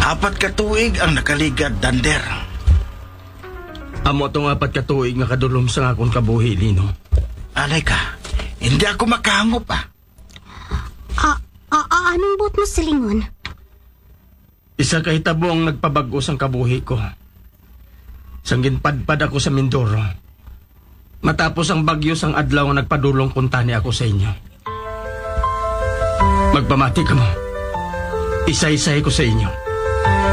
Apat ka tuig ang nakaligad, Dander. Amo tong 4 ka tuig nga kadulom sa akong kabuhi, Lino. Alay ka, hindi ako makahangop Anong buot mo, silingon? Isa ka hitabo ang nagpabago sang kabuhi ko. Sanggin padpad ako sa Mindoro. Matapos ang bagyo sang adlaw nga nagpadulong kuntani ako sa inyo. Magpamati ka mo. Isa-isay ko sa inyo.